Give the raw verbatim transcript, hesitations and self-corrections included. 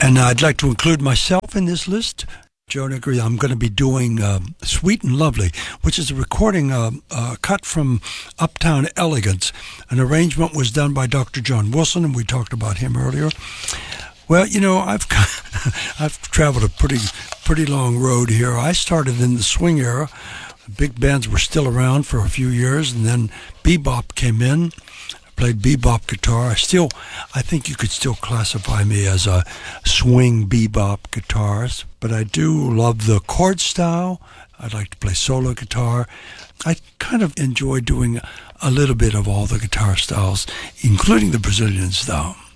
And I'd like to include myself in this list. Joe Negri, I'm going to be doing uh, Sweet and Lovely, which is a recording uh, uh, cut from Uptown Elegance. An arrangement was done by Doctor John Wilson, and we talked about him earlier. Well, you know, I've I've traveled a pretty pretty long road here. I started in the swing era. Big bands were still around for a few years, and then bebop came in. Played bebop guitar. I still, I think you could still classify me as a swing bebop guitarist, but I do love the chord style. I'd like to play solo guitar. I kind of enjoy doing a little bit of all the guitar styles, including the Brazilian style.